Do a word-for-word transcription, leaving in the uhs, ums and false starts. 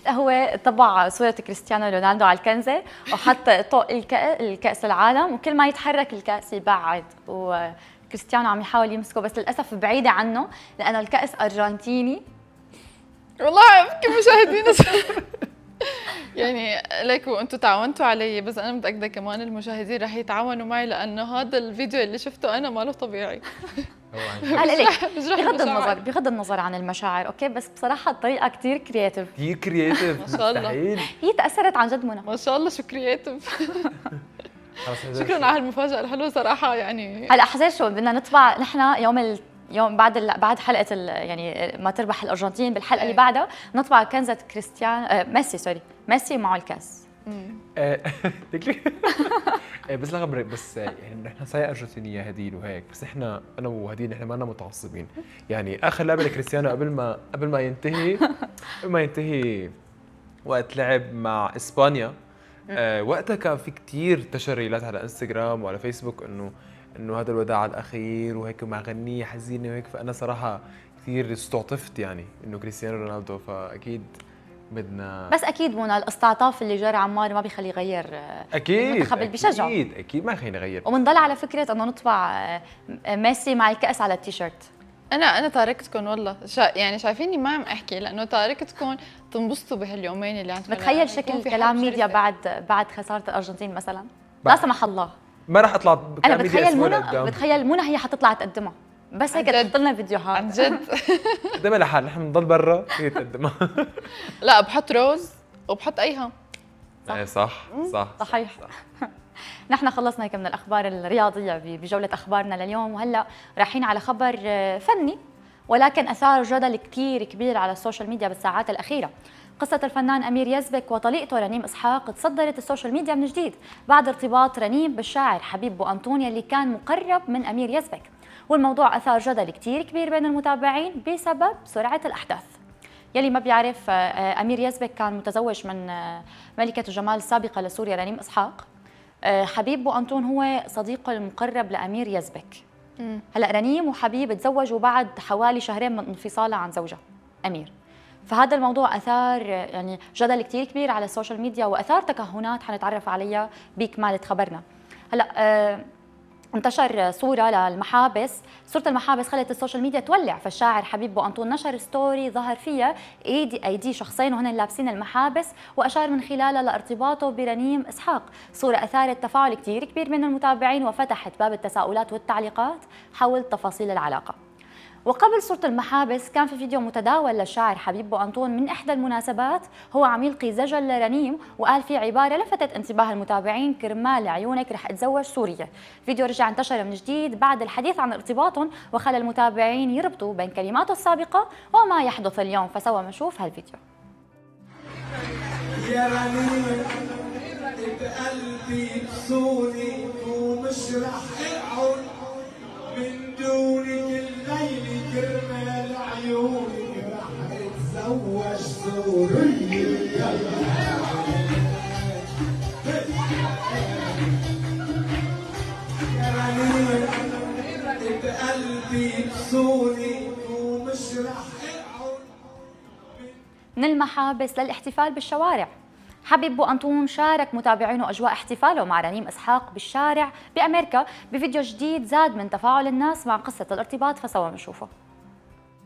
هو طبع صورة كريستيانو رونالدو على الكنزة وحط طوق الكأس العالم، وكل ما يتحرك الكأس يبعد، وكريستيانو عم يحاول يمسكه بس للأسف بعيدة عنه لأنه الكأس أرجنتيني. والله يمكن مشاهدينا يعني ليكوا انتم تعاونتوا علي، بس انا متاكده كمان المشاهدين رح يتعاونوا معي، لانه هذا الفيديو اللي شفته انا ماله طبيعي. هلا ليك بغض النظر بغض بغض عن المشاعر، اوكي، بس بصراحه الطريقه كثير كرياتيف، كثير كرياتيف ما شاء الله. هي تاثرت عن جد منى، ما شاء الله شو كرياتيف. شكرا على هالمفاجاه الحلوه صراحه. يعني هلا حزين شو بدنا نطبع نحن يوم ال... يوم بعد ال... بعد حلقه ال... يعني ما تربح الارجنتين بالحلقه اللي بعدها نطبع كنزه كريستيان آه ميسي سوري ميسي معه الكاس. بس لا خبرك، بس يعني نحن صحيح ارجنتينيه هدين وهيك، بس احنا انا وهدين نحن ما لنا متعصبين. يعني اخر لعبه لكريستيانو قبل ما قبل ما ينتهي قبل ما ينتهي وقت لعب مع اسبانيا، آه وقتها كان في كثير تشريلات على انستغرام وعلى فيسبوك انه انه هذا الوداع الاخير وهيك مع غنيه حزينه وهيك، فانا صراحه كثير استعطفت يعني انه كريستيانو رونالدو، فاكيد بدنا. بس اكيد منى الاستعطاف اللي جرى عمار ما بيخليه يغير اكيد المنتخب اللي بيشجعه، اكيد اكيد ما خلينا نغير. وبنضل على فكره انه نطبع ميسي مع الكاس على التيشيرت. انا انا تاركتكم والله شا يعني شايفيني ما عم احكي، لانه تاركتكم تنبسطوا بهاليومين اللي عندكم. بتخيل شكل كلام ميديا بعد بعد خساره الارجنتين مثلا، لا سمح الله ما راح اطلع انا بتخيل منى بتخيل منى هي حتطلع تقدمها، بس هيك تحط لنا فيديوهات عن جد. قدمها لحال، نحن بنضل برا هي تقدمها. لا بحط روز وبحط ايها. صح صح صح صحيح. صح. نحن خلصنا هيك من الاخبار الرياضيه بجوله اخبارنا لليوم، وهلا رايحين على خبر فني ولكن اثار جدل كثير كبير على السوشيال ميديا بالساعات الاخيره. قصة الفنان أمير يزبك وطليقته رنيم إسحاق تصدرت السوشيال ميديا من جديد بعد ارتباط رنيم بالشاعر حبيب بو أنطونيا اللي كان مقرب من أمير يزبك، والموضوع أثار جدل كتير كبير بين المتابعين بسبب سرعة الأحداث. يلي ما بيعرف، أمير يزبك كان متزوج من ملكة الجمال السابقة لسوريا رنيم إسحاق. حبيب بو أنطون هو صديقه المقرب لأمير يزبك. هلا رنيم وحبيب تزوجوا بعد حوالي شهرين من انفصالها عن زوجها أمير. فهذا الموضوع اثار يعني جدل كثير كبير على السوشيال ميديا واثار تكهنات حنتعرف عليها بكماله خبرنا. هلا آه انتشر صوره للمحابس، صوره المحابس خلت السوشيال ميديا تولع، فالشاعر حبيب بو أنطون نشر ستوري ظهر فيها ايدي ايدي شخصين وهن لابسين المحابس، واشار من خلالها لارتباطه برنيم اسحاق، صوره اثارت تفاعل كثير كبير من المتابعين وفتحت باب التساؤلات والتعليقات حول تفاصيل العلاقه. وقبل صورة المحابس كان في فيديو متداول للشاعر حبيب بو أنطون من إحدى المناسبات هو عم يلقي زجل لرنيم وقال فيه عبارة لفتت انتباه المتابعين: كرمال عيونك رح أتزوج سورية. فيديو رجع انتشر من جديد بعد الحديث عن ارتباطهم وخلى المتابعين يربطوا بين كلماته السابقة وما يحدث اليوم، فسوى نشوف هالفيديو. يا رنيم بقلبي بصوني ومش رح اقعد من دونك الليل، كرمال عيونك رح اتزوج سورية. يا رنيم بقلبي بصوني ومش رح اقعد. من المحابس للاحتفال بالشوارع، حبيب بو أنطون شارك متابعينه أجواء احتفاله مع رنيم إسحاق بالشارع بأمريكا بفيديو جديد زاد من تفاعل الناس مع قصة الارتباط، فسوى نشوفه.